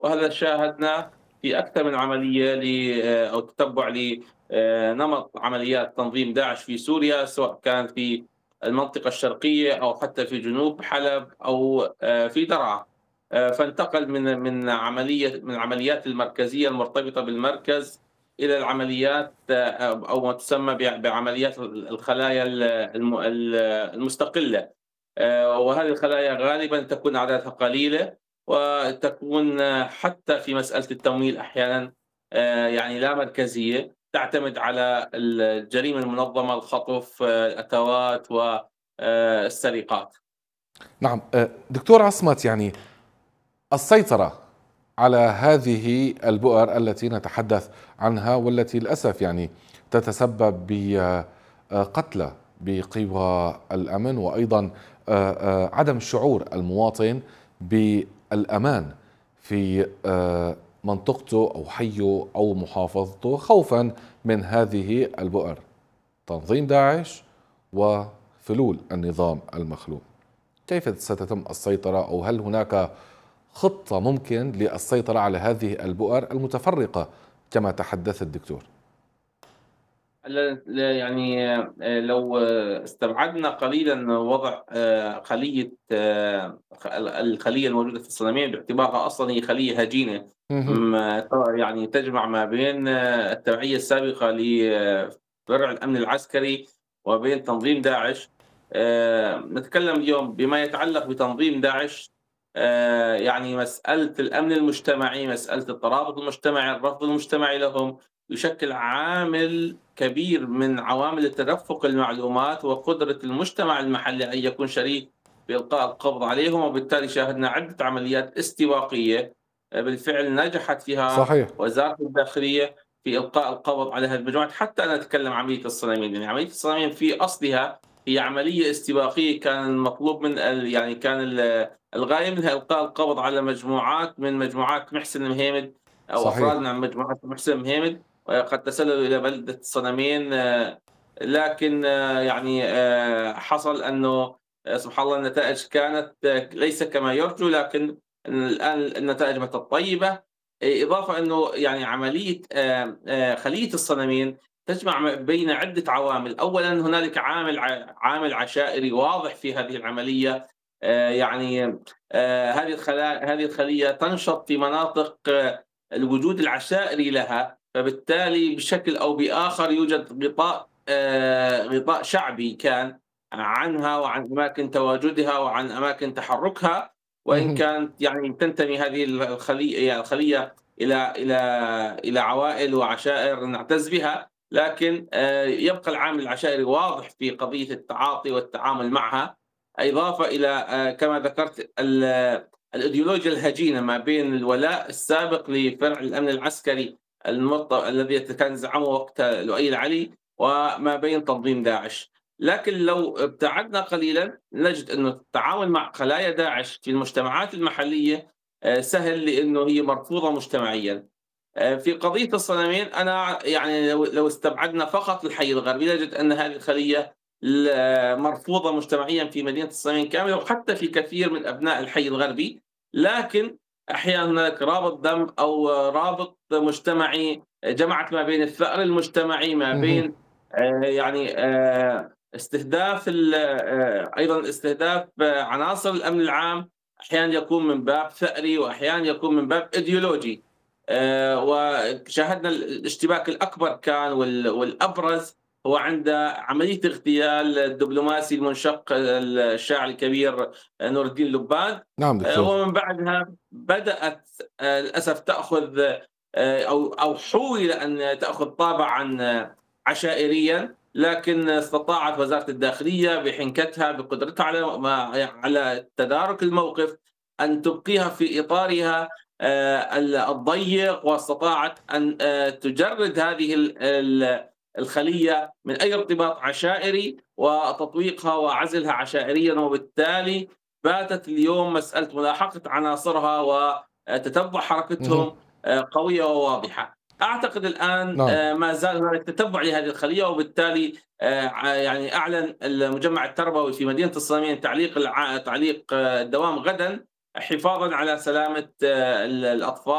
وهذا شاهدنا في أكثر من عملية أو تتبع لنمط عمليات تنظيم داعش في سوريا، سواء كان في المنطقة الشرقية أو حتى في جنوب حلب أو في درعا. فانتقل من العمليات المركزية المرتبطة بالمركز إلى العمليات أو ما تسمى بعمليات الخلايا المستقلة. وهذه الخلايا غالبًا تكون أعدادها قليلة، وتكون حتى في مسألة التمويل أحيانًا يعني لا مركزية، تعتمد على الجريمة المنظمة، الخطف، الأتَوات السرقات. نعم. دكتور عصمت، يعني السيطرة على هذه البؤر التي نتحدث عنها والتي للأسف يعني تتسبب بقتلى بقوى الأمن، وأيضا عدم شعور المواطن بالأمان في منطقته أو حيه أو محافظته، خوفا من هذه البؤر، تنظيم داعش وفلول النظام المخلوع. كيف ستتم السيطرة، أو هل هناك خطة ممكن للسيطرة على هذه البؤر المتفرقة كما تحدث الدكتور؟ يعني لو استبعدنا قليلًا وضع خلية الخلية الموجودة في الصناميع باعتبارها أصلًا هي خلية هجينة، مهم. يعني تجمع ما بين التبعية السابقة لفرع الأمن العسكري وبين تنظيم داعش. نتكلم اليوم بما يتعلق بتنظيم داعش. يعني مسألة الأمن المجتمعي، مسألة الترابط المجتمعي، الرفض المجتمعي لهم، يشكل عامل كبير من عوامل تدفق المعلومات وقدرة المجتمع المحلي أن يكون شريك في إلقاء القبض عليهم. وبالتالي شاهدنا عدة عمليات استباقية بالفعل نجحت فيها صحيح. وزارة الداخلية في إلقاء القبض على هذه المجموعات. حتى أنا أتكلم عن عملية الصنامين، يعني عملية الصنامين في أصلها هي عملية استباقية، كان المطلوب من يعني كان الغاية منها إلقاء القبض على مجموعات من مجموعات محسن مهيمد أو أفراد صحيح. من مجموعة محسن مهيمد، وقد تسللوا إلى بلدة الصنمين. لكن يعني حصل أنه سبحان الله النتائج كانت ليس كما يرجو، لكن الآن النتائج باتت طيبة. إضافة أنه يعني عملية خلية الصنمين تجمع بين عدة عوامل. أولًا هنالك عامل عشائري واضح في هذه العملية. يعني هذه الخلية تنشط في مناطق الوجود العشائري لها، فبالتالي بشكل أو بآخر يوجد غطاء شعبي كان عنها وعن أماكن تواجدها وعن أماكن تحركها. وإن مهم. كانت يعني تنتمي هذه الخلية إلى عوائل وعشائر نعتز بها، لكن يبقى العامل العشائري واضح في قضية التعاطي والتعامل معها. إضافة إلى كما ذكرت الإيديولوجيا الهجينة ما بين الولاء السابق لفرع الأمن العسكري الذي كان زعمه وقتها لؤي العلي، وما بين تنظيم داعش. لكن لو ابتعدنا قليلا نجد أن التعامل مع خلايا داعش في المجتمعات المحلية سهل، لأنه هي مرفوضة مجتمعيا. في قضية الصنمين أنا يعني لو استبعدنا فقط الحي الغربي نجد أن هذه الخلية مرفوضة مجتمعيًا في مدينة الصنمين كاملة، وحتى في كثير من أبناء الحي الغربي. لكن أحيانًا هناك رابط دم أو رابط مجتمعي جمعت ما بين الثأر المجتمعي، ما مهم. بين يعني استهداف أيضًا استهداف عناصر الأمن العام. أحيانًا يكون من باب ثأري وأحيانًا يكون من باب إيديولوجي. وشاهدنا الاشتباك الأكبر كان والأبرز هو عند عملية اغتيال الدبلوماسي المنشق الشاعر الكبير نور الدين لبان. نعم دكتور. ومن بعدها بدأت للأسف تأخذ أو حُوِل أن تأخذ طابعًا عشائريًا، لكن استطاعت وزارة الداخلية بحنكتها بقدرتها على تدارك الموقف أن تبقيها في إطارها الضيق، واستطاعت أن تجرد هذه الخلية من أي ارتباط عشائري وتطويقها وعزلها عشائريًا. وبالتالي باتت اليوم مسألة ملاحقة عناصرها وتتبع مهم. حركتهم قوية وواضحة. أعتقد الآن نعم. ما زال هناك تتبع لهذه الخلية، وبالتالي يعني أعلن المجمع التربوي في مدينة الصنمين تعليق الدوام غدًا حفاظًا على سلامة الأطفال.